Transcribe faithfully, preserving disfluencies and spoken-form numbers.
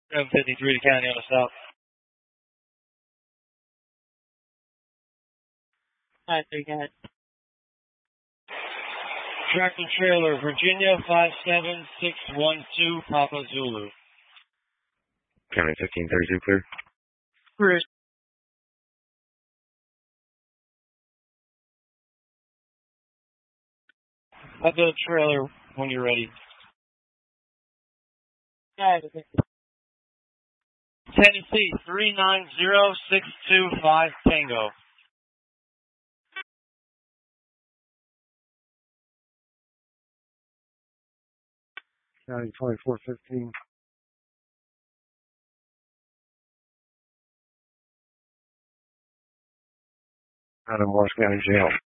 seven fifty-three to County on the south. Alright, so go ahead. Tractor trailer, Virginia five seven six one two, Papa Zulu. County fifteen thirty-two clear. Bruce. I'll go trailer when you're ready. Alright, okay. Tennessee three nine zero six two five Tango. County twenty-four fifteen. Out of Morris County Jail.